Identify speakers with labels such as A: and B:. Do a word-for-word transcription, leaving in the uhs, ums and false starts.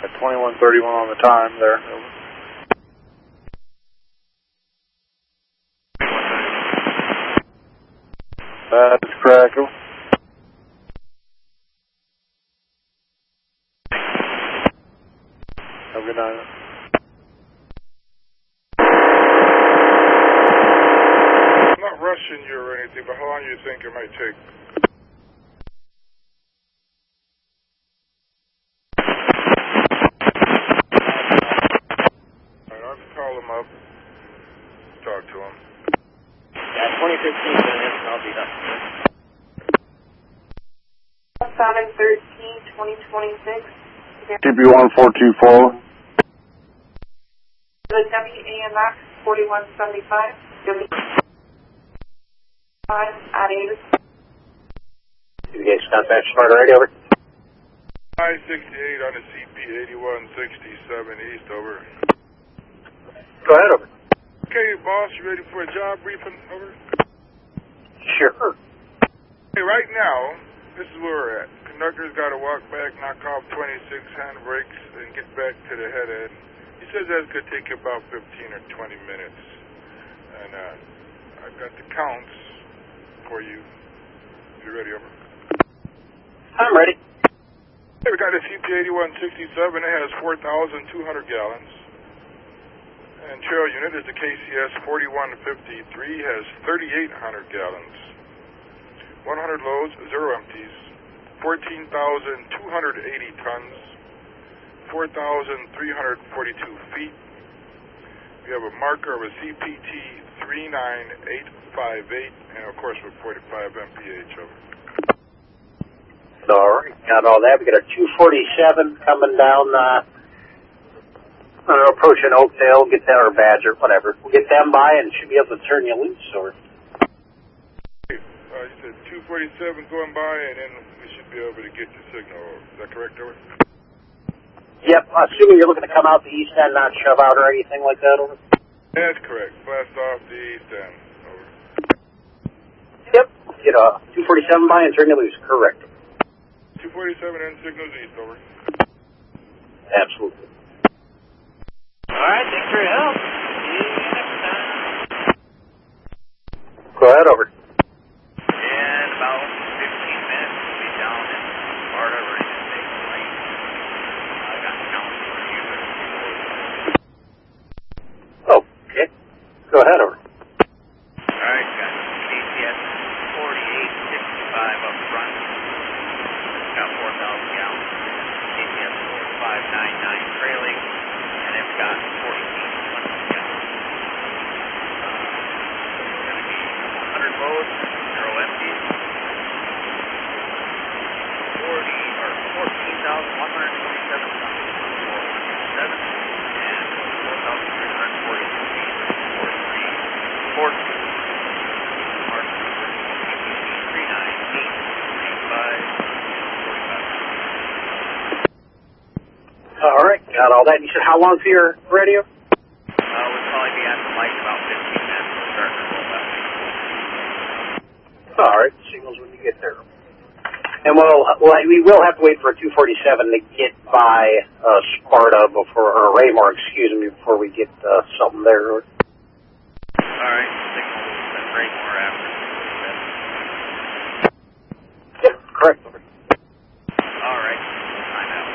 A: At twenty-one thirty-one on the time there. Over. That's correct. Over. Have a good night.
B: I'm not rushing you or anything, but how long do you think it might take? Call him up, talk to him.
C: Yeah, twenty, fifteen minutes, and I'll be done.
D: seven thirteen, twenty twenty-six.
A: T P one four two four.
D: The W A M X forty-one seventy-five. W five at eight.
C: You guys contact Smart Radio, over.
B: I sixty-eight on the C P eighty-one sixty-seven East, over.
C: Go ahead, over.
B: Okay, boss, you ready for a job briefing? Over.
C: Sure.
B: Hey, right now, this is where we're at. Conductor's got to walk back, knock off twenty-six handbrakes, and get back to the head end. He says that's going to take you about fifteen or twenty minutes. And uh, I've got the counts for you. You ready, over?
C: I'm ready.
B: Hey, we got a C P eighty-one sixty-seven. It has four thousand two hundred gallons. And trail unit is the K C S forty-one fifty-three, has thirty-eight hundred gallons. one hundred loads, zero empties. fourteen thousand two hundred eighty tons. four thousand three hundred forty-two feet. We have a marker of a C P T three nine eight five eight, and of course with forty-five M P H over.
C: All right, got all that. We got a two forty-seven coming down, uh, uh, approaching Oakdale, get that, or Badger, whatever. We'll get them by and should be able to turn you loose, or.
B: Uh, you said two forty-seven going by, and then we should be able to get the signal. Is that correct, over?
C: Yep, assuming you're looking to come out the east end, not shove out or anything like that, over.
B: That's correct. Blast off the east end, over.
C: Yep, get a two forty-seven by and turn you loose, correct.
B: two forty-seven and signals east, over.
C: Absolutely.
E: All right, thanks for your help. See you next time.
C: Go ahead, over.
E: In about fifteen minutes, we'll be down in Sparta, ready to take the lane. I got counts for you.
C: Okay. Go ahead, over.
E: All right, got K C S forty-eight sixty-five up front. Got four thousand gallons. K C S forty-five ninety-nine trailing. And it's got fourteen hundred gallons. Uh, it's going to be one hundred loads, zero empties. forty or fourteen thousand one hundred twenty-seven tons. four hundred seven and four thousand three hundred forty-two feet. forty-three fourteen. Mark number three nine eight three five.
C: All right, got all that. You said how long for your radio?
E: Uh, we'll probably be at the light about fifteen minutes. We'll start to roll up.
C: All right, signals when you get there. And we'll, well, we will have to wait for a two forty-seven to get by uh, Sparta before, or Raymore, excuse me, before we get uh, something there.
E: All right, signals at Raymore after